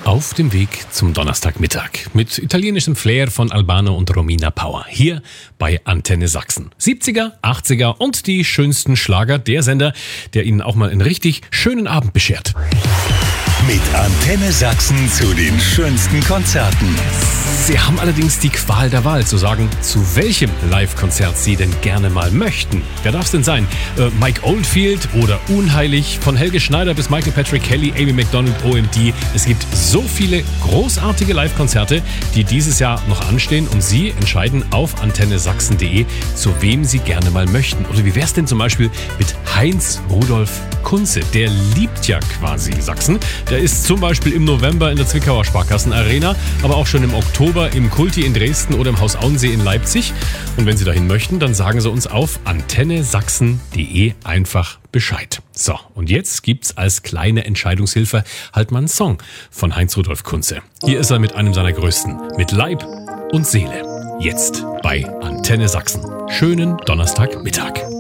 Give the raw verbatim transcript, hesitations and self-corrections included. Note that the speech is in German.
Auf dem Weg zum Donnerstagmittag mit italienischem Flair von Albano und Romina Power. Hier bei Antenne Sachsen. siebziger, achtziger und die schönsten Schlager. Der Sender, der Ihnen auch mal einen richtig schönen Abend beschert. Mit Antenne Sachsen zu den schönsten Konzerten. Sie haben allerdings die Qual der Wahl zu sagen, zu welchem Live-Konzert Sie denn gerne mal möchten. Wer darf es denn sein? Äh, Mike Oldfield oder Unheilig? Von Helge Schneider bis Michael Patrick Kelly, Amy Macdonald, O M D. Es gibt so viele großartige Live-Konzerte, die dieses Jahr noch anstehen und Sie entscheiden auf antenne sachsen punkt de, zu wem Sie gerne mal möchten. Oder wie wäre es denn zum Beispiel mit Heinz Rudolf Kunze? Der liebt ja quasi Sachsen. Der ist zum Beispiel im November in der Zwickauer Sparkassen-Arena, aber auch schon im Oktober im Kulti in Dresden oder im Haus Auensee in Leipzig. Und wenn Sie dahin möchten, dann sagen Sie uns auf antenne sachsen punkt de einfach Bescheid. So, und jetzt gibt's als kleine Entscheidungshilfe halt mal einen Song von Heinz Rudolf Kunze. Hier ist er mit einem seiner größten, mit Leib und Seele. Jetzt bei Antenne Sachsen. Schönen Donnerstagmittag.